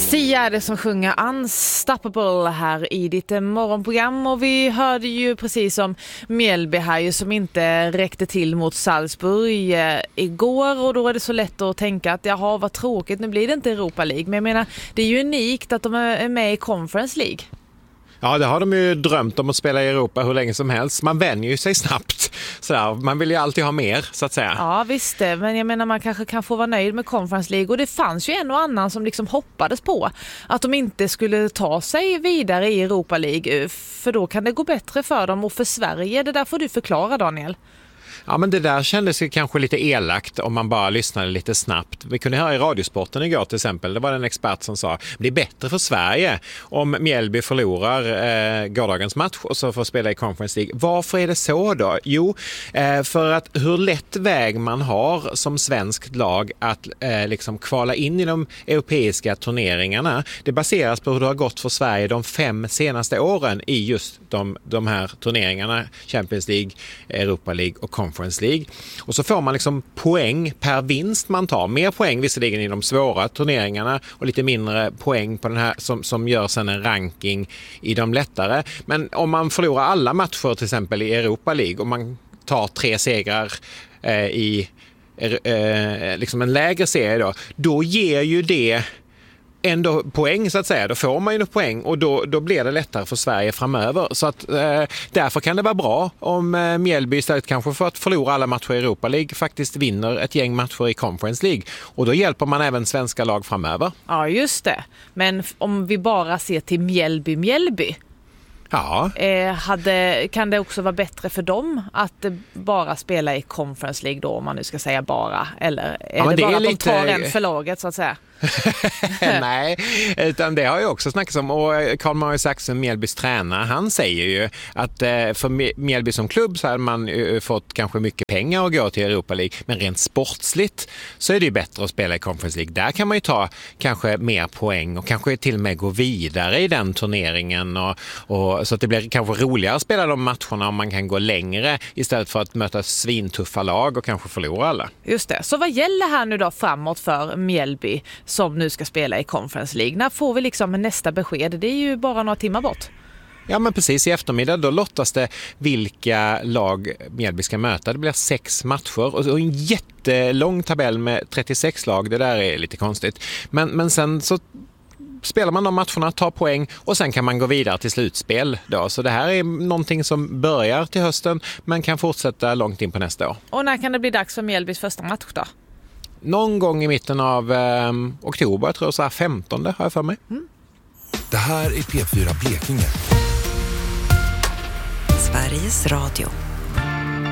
Sia är det som sjunger Unstoppable här i ditt morgonprogram, och vi hörde ju precis om Mjällby här ju, som inte räckte till mot Salzburg igår, och då är det så lätt att tänka att jaha, vad tråkigt, nu blir det inte Europa League, men jag menar, det är ju unikt att de är med i Conference League. Ja, det har de ju drömt om att spela i Europa hur länge som helst. Man vänjer ju sig snabbt. Sådär. Man vill ju alltid ha mer, så att säga. Ja, visst det. Men jag menar, man kanske kan få vara nöjd med Conference League. Och det fanns ju en och annan som liksom hoppades på att de inte skulle ta sig vidare i Europa League. För då kan det gå bättre för dem och för Sverige. Det där får du förklara, Daniel. Ja, men det där kändes ju kanske lite elakt om man bara lyssnade lite snabbt. Vi kunde höra i Radiosporten igår till exempel, det var en expert som sa det är bättre för Sverige om Mjällby förlorar gårdagens match och så får spela i Conference League. Varför är det så då? Jo, för att hur lätt väg man har som svenskt lag att liksom kvala in i de europeiska turneringarna, det baseras på hur det har gått för Sverige de 5 senaste åren i just de här turneringarna, Champions League, Europa League och Conference League. Och så får man liksom poäng per vinst man tar. Mer poäng visserligen i de svåra turneringarna och lite mindre poäng på den här som gör sen en ranking i de lättare. Men om man förlorar alla matcher till exempel i Europa League och man tar 3 segrar i liksom en lägre serie då ger ju det ändå poäng, så att säga. Då får man ju poäng och då blir det lättare för Sverige framöver. Så att därför kan det vara bra om Mjällby istället kanske för att förlora alla matcher i Europa League faktiskt vinner ett gäng matcher i Conference League. Och då hjälper man även svenska lag framöver. Ja, just det. Men om vi bara ser till Mjällby. Ja. Kan det också vara bättre för dem att bara spela i Conference League då, om man nu ska säga bara? Eller är det bara att de tar en för laget, så att säga? Nej, utan det har jag också snackat om, och Carl-Marie Saxen, Mjällbys tränare, han säger ju att för Mjällby som klubb så har man fått kanske mycket pengar att gå till Europa League, men rent sportsligt så är det ju bättre att spela i Conference League. Där kan man ju ta kanske mer poäng och kanske till och med gå vidare i den turneringen och så att det blir kanske roligare att spela de matcherna om man kan gå längre istället för att möta svintuffa lag och kanske förlora alla. Just det. Så vad gäller här nu då framåt för Mjällby som nu ska spela i Conference League? När får vi liksom nästa besked? Det är ju bara några timmar bort. Ja, men precis, i eftermiddag då lottas det vilka lag Mjällby ska möta. Det blir 6 matcher och en jättelång tabell med 36 lag. Det där är lite konstigt. Men sen så spelar man de matcherna, tar poäng och sen kan man gå vidare till slutspel då. Så det här är någonting som börjar till hösten men kan fortsätta långt in på nästa år. Och när kan det bli dags för Mjällbys första match då? Någon gång i mitten av oktober, jag tror så här 15 har jag för mig. Det här är P4 Blekinge. Sveriges Radio.